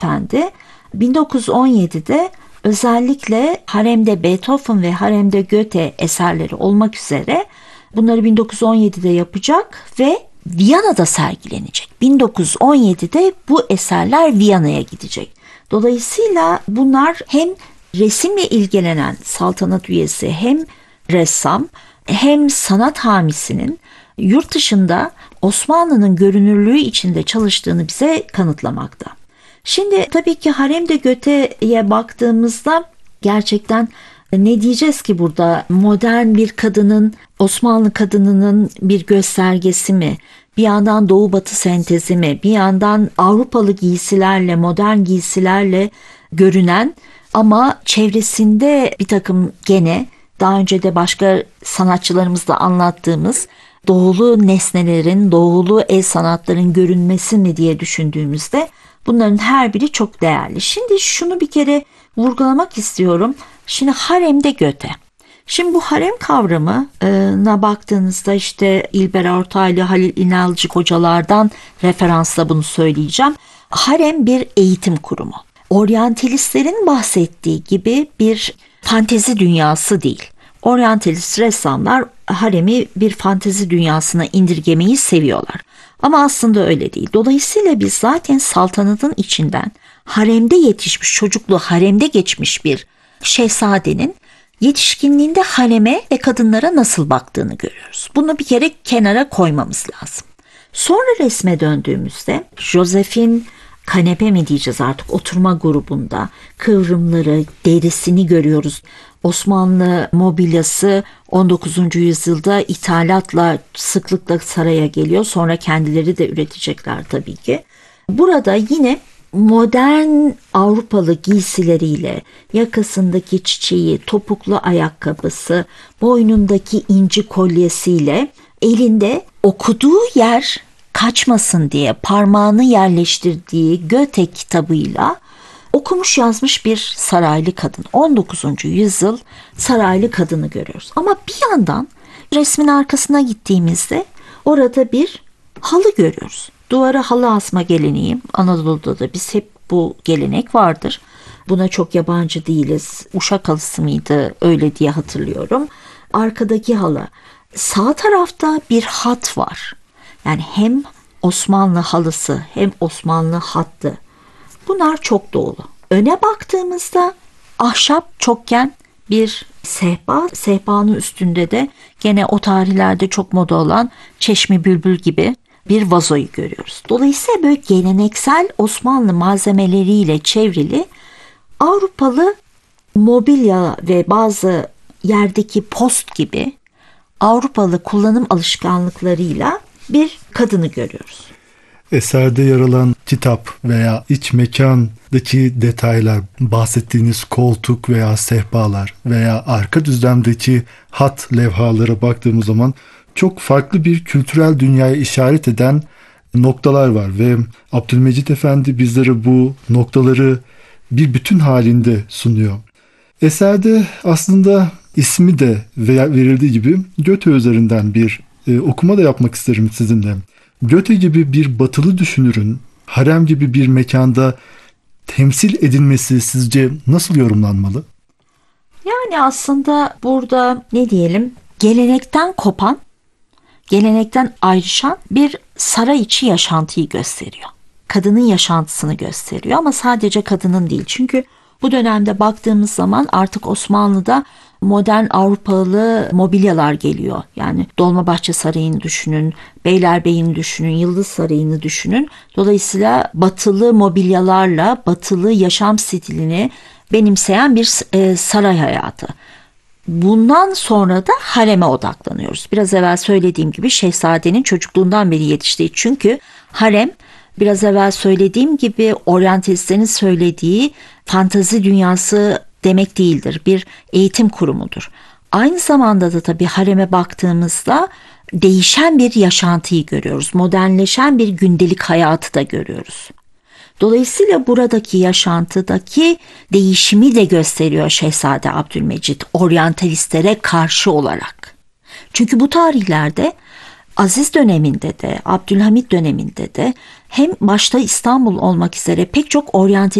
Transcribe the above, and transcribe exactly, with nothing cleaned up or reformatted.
Efendi bin dokuz yüz on yedide özellikle haremde Beethoven ve haremde Goethe eserleri olmak üzere bunları bin dokuz yüz on yedide yapacak ve Viyana'da sergilenecek. bin dokuz yüz on yedide bu eserler Viyana'ya gidecek. Dolayısıyla bunlar hem resimle ilgilenen saltanat üyesi, hem ressam, hem sanat hamisinin yurt dışında Osmanlı'nın görünürlüğü içinde çalıştığını bize kanıtlamakta. Şimdi tabii ki haremde Goethe'ye baktığımızda gerçekten ne diyeceğiz ki burada, modern bir kadının, Osmanlı kadınının bir göstergesi mi? Bir yandan doğu batı sentezi mi? Bir yandan Avrupalı giysilerle, modern giysilerle görünen ama çevresinde bir takım gene daha önce de başka sanatçılarımızla anlattığımız doğulu nesnelerin, doğulu el sanatların görünmesi mi diye düşündüğümüzde bunların her biri çok değerli. Şimdi şunu bir kere vurgulamak istiyorum. Şimdi haremde Goethe. Şimdi bu harem kavramına baktığınızda işte İlber Ortaylı, Halil İnalcık hocalardan referansla bunu söyleyeceğim. Harem bir eğitim kurumu. Oryantalistlerin bahsettiği gibi bir fantezi dünyası değil. Oryantalist ressamlar haremi bir fantezi dünyasına indirgemeyi seviyorlar. Ama aslında öyle değil. Dolayısıyla biz zaten saltanatın içinden haremde yetişmiş, çocukluğu haremde geçmiş bir şehzadenin yetişkinliğinde hareme ve kadınlara nasıl baktığını görüyoruz. Bunu bir kere kenara koymamız lazım. Sonra resme döndüğümüzde Joseph'in kanepe mi diyeceğiz artık, oturma grubunda kıvrımları, derisini görüyoruz. Osmanlı mobilyası on dokuzuncu yüzyılda ithalatla sıklıkla saraya geliyor. Sonra kendileri de üretecekler tabii ki. Burada yine modern Avrupalı giysileriyle, yakasındaki çiçeği, topuklu ayakkabısı, boynundaki inci kolyesiyle, elinde okuduğu yer kaçmasın diye parmağını yerleştirdiği Goethe kitabıyla okumuş yazmış bir saraylı kadın. on dokuzuncu yüzyıl saraylı kadını görüyoruz. Ama bir yandan resmin arkasına gittiğimizde orada bir halı görüyoruz. Duvara halı asma geleneği, Anadolu'da da biz hep bu gelenek vardır. Buna çok yabancı değiliz. Uşak halısı mıydı, öyle diye hatırlıyorum. Arkadaki halı. Sağ tarafta bir hat var. Yani hem Osmanlı halısı hem Osmanlı hattı. Bunlar çok doğulu. Öne baktığımızda ahşap çokken bir sehpa, sehpanın üstünde de gene o tarihlerde çok moda olan Çeşmi Bülbül gibi bir vazoyu görüyoruz. Dolayısıyla böyle geleneksel Osmanlı malzemeleriyle çevrili Avrupalı mobilya ve bazı yerdeki post gibi Avrupalı kullanım alışkanlıklarıyla bir kadını görüyoruz. Eserde yer alan kitap veya iç mekandaki detaylar, bahsettiğiniz koltuk veya sehpalar veya arka düzlemdeki hat levhalara baktığımız zaman çok farklı bir kültürel dünyaya işaret eden noktalar var ve Abdülmecit Efendi bizlere bu noktaları bir bütün halinde sunuyor. Eserde aslında ismi de verildiği gibi Goethe üzerinden bir e, okuma da yapmak isterim sizinle. Goethe gibi bir batılı düşünürün harem gibi bir mekanda temsil edilmesi sizce nasıl yorumlanmalı? Yani aslında burada ne diyelim, gelenekten kopan, gelenekten ayrışan bir saray içi yaşantıyı gösteriyor. Kadının yaşantısını gösteriyor ama sadece kadının değil. Çünkü bu dönemde baktığımız zaman artık Osmanlı'da modern Avrupalı mobilyalar geliyor. Yani Dolmabahçe Sarayı'nı düşünün, Beylerbeyi'ni düşünün, Yıldız Sarayı'nı düşünün. Dolayısıyla batılı mobilyalarla batılı yaşam stilini benimseyen bir saray hayatı. Bundan sonra da hareme odaklanıyoruz. Biraz evvel söylediğim gibi şehzadenin çocukluğundan beri yetiştiği. Çünkü harem, biraz evvel söylediğim gibi oryantalistlerin söylediği fantazi dünyası demek değildir. Bir eğitim kurumudur. Aynı zamanda da tabii hareme baktığımızda değişen bir yaşantıyı görüyoruz. Modernleşen bir gündelik hayatı da görüyoruz. Dolayısıyla buradaki yaşantıdaki değişimi de gösteriyor Şehzade Abdülmecit oryantalistlere karşı olarak. Çünkü bu tarihlerde Aziz döneminde de, Abdülhamit döneminde de hem başta İstanbul olmak üzere pek çok oryantalist